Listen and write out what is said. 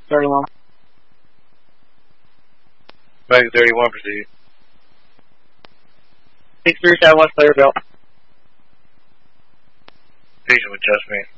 31. Back 31, proceed. 63 Southwest Player Belt. Station with Just Me.